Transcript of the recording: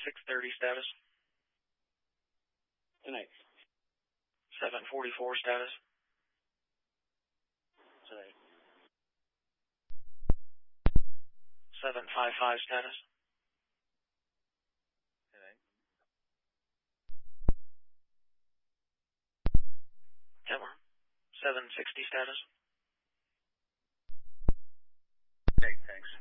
630 status. Tonight. 744 status. Tonight. 755 status. Tonight. 760 status. Okay, thanks.